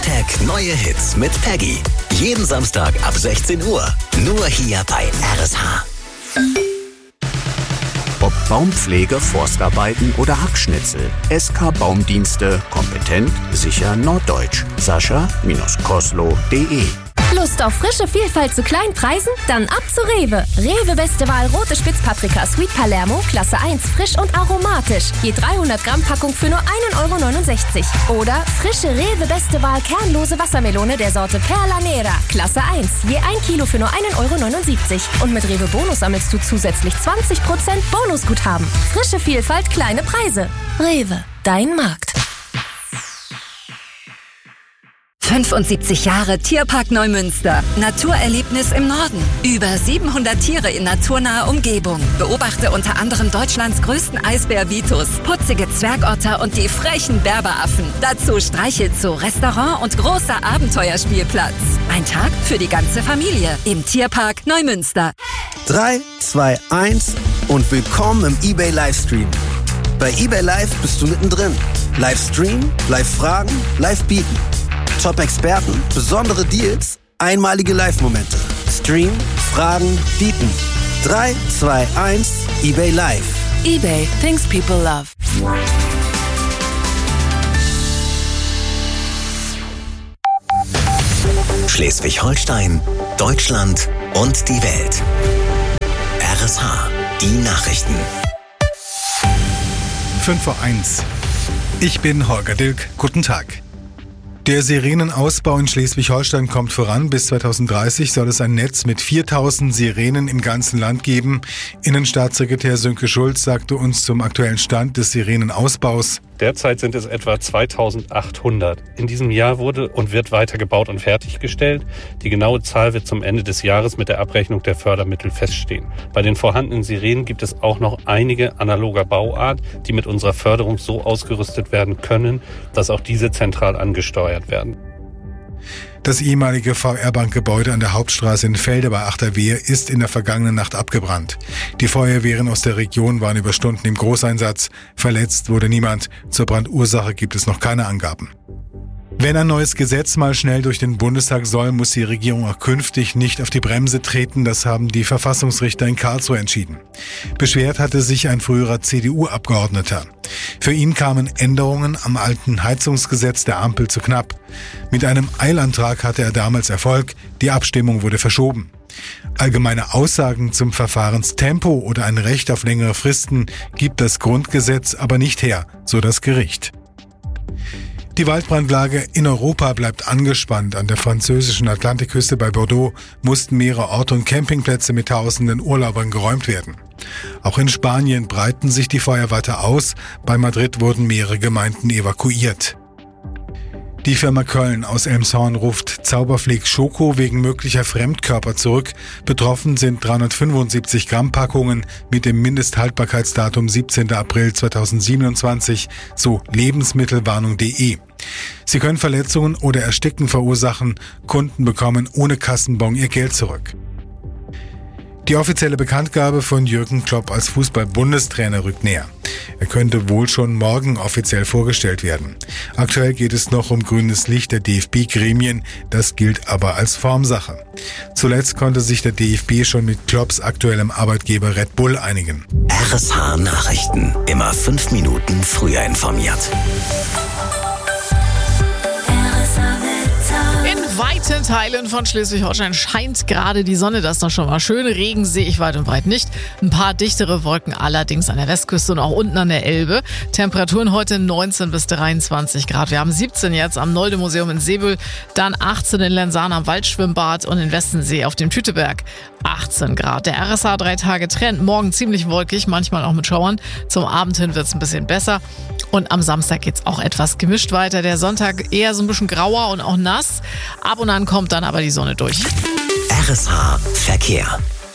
Neue Hits mit Peggy. Jeden Samstag ab 16 Uhr. Nur hier bei RSH. Ob Baumpflege, Forstarbeiten oder Hackschnitzel. SK Baumdienste. Kompetent, sicher, norddeutsch. Sascha-Koslow.de. Lust auf frische Vielfalt zu kleinen Preisen? Dann ab zu Rewe. Rewe Beste Wahl rote Spitzpaprika Sweet Palermo, Klasse 1, frisch und aromatisch. Je 300 Gramm Packung für nur 1,69 €. Oder frische Rewe Beste Wahl kernlose Wassermelone der Sorte Perla Nera, Klasse 1. Je 1 Kilo für nur 1,79 €. Und mit Rewe Bonus sammelst du zusätzlich 20% Bonusguthaben. Frische Vielfalt, kleine Preise. Rewe, dein Markt. 75 Jahre Tierpark Neumünster. Naturerlebnis im Norden. Über 700 Tiere in naturnaher Umgebung. Beobachte unter anderem Deutschlands größten Eisbär Vitus, putzige Zwergotter und die frechen Berberaffen. Dazu Streichelzoo, Restaurant und großer Abenteuerspielplatz. Ein Tag für die ganze Familie im Tierpark Neumünster. 3, 2, 1 und willkommen im eBay Livestream. Bei eBay Live bist du mittendrin. Livestream, Live-Fragen, Live-Bieten. Top-Experten, besondere Deals, einmalige Live-Momente. Stream, Fragen, bieten. 3, 2, 1, eBay Live. eBay, things people love. Schleswig-Holstein, Deutschland und die Welt. RSH, die Nachrichten. 5:01. Ich bin Holger Dilk. Guten Tag. Der Sirenenausbau in Schleswig-Holstein kommt voran. Bis 2030 soll es ein Netz mit 4000 Sirenen im ganzen Land geben. Innenstaatssekretär Sönke Schulz sagte uns zum aktuellen Stand des Sirenenausbaus: Derzeit sind es etwa 2800. In diesem Jahr wurde und wird weiter gebaut und fertiggestellt. Die genaue Zahl wird zum Ende des Jahres mit der Abrechnung der Fördermittel feststehen. Bei den vorhandenen Sirenen gibt es auch noch einige analoger Bauart, die mit unserer Förderung so ausgerüstet werden können, dass auch diese zentral angesteuert werden. Das ehemalige VR-Bank-Gebäude an der Hauptstraße in Velde bei Achterwehe ist in der vergangenen Nacht abgebrannt. Die Feuerwehren aus der Region waren über Stunden im Großeinsatz. Verletzt wurde niemand. Zur Brandursache gibt es noch keine Angaben. Wenn ein neues Gesetz mal schnell durch den Bundestag soll, muss die Regierung auch künftig nicht auf die Bremse treten. Das haben die Verfassungsrichter in Karlsruhe entschieden. Beschwert hatte sich ein früherer CDU-Abgeordneter. Für ihn kamen Änderungen am alten Heizungsgesetz der Ampel zu knapp. Mit einem Eilantrag hatte er damals Erfolg. Die Abstimmung wurde verschoben. Allgemeine Aussagen zum Verfahrenstempo oder ein Recht auf längere Fristen gibt das Grundgesetz aber nicht her, so das Gericht. Die Waldbrandlage in Europa bleibt angespannt. An der französischen Atlantikküste bei Bordeaux mussten mehrere Orte und Campingplätze mit tausenden Urlaubern geräumt werden. Auch in Spanien breiten sich die Feuer weiter aus. Bei Madrid wurden mehrere Gemeinden evakuiert. Die Firma Köln aus Elmshorn ruft Zauberfleek Schoko wegen möglicher Fremdkörper zurück. Betroffen sind 375 Gramm Packungen mit dem Mindesthaltbarkeitsdatum 17. April 2027, so lebensmittelwarnung.de. Sie können Verletzungen oder Ersticken verursachen. Kunden bekommen ohne Kassenbon ihr Geld zurück. Die offizielle Bekanntgabe von Jürgen Klopp als Fußball-Bundestrainer rückt näher. Er könnte wohl schon morgen offiziell vorgestellt werden. Aktuell geht es noch um grünes Licht der DFB-Gremien, das gilt aber als Formsache. Zuletzt konnte sich der DFB schon mit Klopps aktuellem Arbeitgeber Red Bull einigen. RSH Nachrichten, immer 5 Minuten früher informiert. In weiten Teilen von Schleswig-Holstein scheint gerade die Sonne, das ist doch schon mal schön. Regen sehe ich weit und breit nicht. Ein paar dichtere Wolken allerdings an der Westküste und auch unten an der Elbe. Temperaturen heute 19 bis 23 Grad. Wir haben 17 jetzt am Nolde-Museum in Seebüll, dann 18 in Lensahn am Waldschwimmbad und in Westensee auf dem Tüteberg 18 Grad. Der RSH 3-Tage-Trend, morgen ziemlich wolkig, manchmal auch mit Schauern. Zum Abend hin wird es ein bisschen besser. Und am Samstag geht es auch etwas gemischt weiter. Der Sonntag eher so ein bisschen grauer und auch nass. Ab und an kommt dann aber die Sonne durch. RSH Verkehr.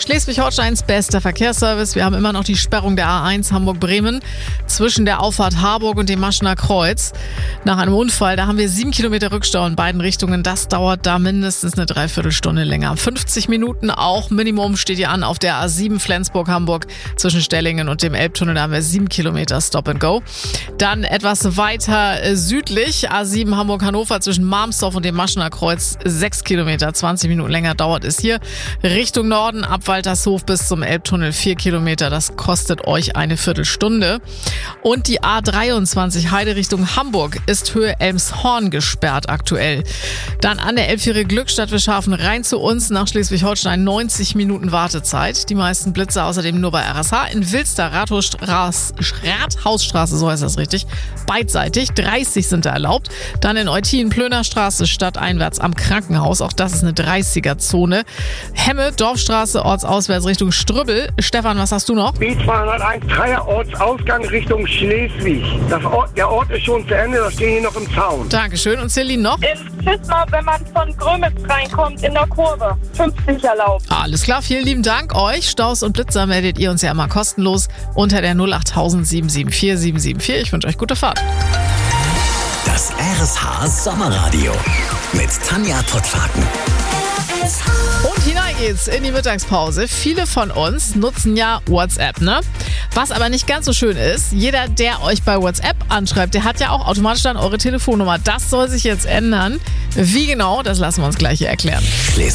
Schleswig-Holsteins bester Verkehrsservice. Wir haben immer noch die Sperrung der A1 Hamburg-Bremen zwischen der Auffahrt Harburg und dem Maschener Kreuz. Nach einem Unfall, da haben wir 7 Kilometer Rückstau in beiden Richtungen. Das dauert da mindestens eine Dreiviertelstunde länger. 50 Minuten auch Minimum steht hier an auf der A7 Flensburg-Hamburg zwischen Stellingen und dem Elbtunnel. Da haben wir 7 Kilometer Stop and Go. Dann etwas weiter südlich, A7 Hamburg-Hannover zwischen Marmsdorf und dem Maschener Kreuz 6 Kilometer. 20 Minuten länger dauert es hier. Richtung Norden ab Waltershof bis zum Elbtunnel 4 Kilometer. Das kostet euch eine Viertelstunde. Und die A23 Heide Richtung Hamburg ist Höhe Elmshorn gesperrt aktuell. Dann an der Elbfähre Glückstadt Wischhafen rein zu uns nach Schleswig-Holstein 90 Minuten Wartezeit. Die meisten Blitze außerdem nur bei RSH. In Wilster Rathausstraße, so heißt das richtig, beidseitig. 30 sind da erlaubt. Dann in Eutin Plönerstraße stadteinwärts am Krankenhaus. Auch das ist eine 30er-Zone. Hemme, Dorfstraße, ortsauswärts Richtung Strübbel. Stefan, was hast du noch? B201, Dreier Ortsausgang Richtung Schleswig. Der Ort ist schon zu Ende, das steht hier noch im Zaun. Dankeschön. Und Celine noch? In Wismar, wenn man von Grömitz reinkommt, in der Kurve. 50 erlaubt. Alles klar, vielen lieben Dank euch. Staus und Blitzer meldet ihr uns ja immer kostenlos unter der 08000 774 774. Ich wünsche euch gute Fahrt. Das RSH Sommerradio mit Tanja Pottwagen. Und hinein geht's in die Mittagspause. Viele von uns nutzen ja WhatsApp, ne? Was aber nicht ganz so schön ist, jeder, der euch bei WhatsApp anschreibt, der hat ja auch automatisch dann eure Telefonnummer. Das soll sich jetzt ändern. Wie genau, das lassen wir uns gleich hier erklären.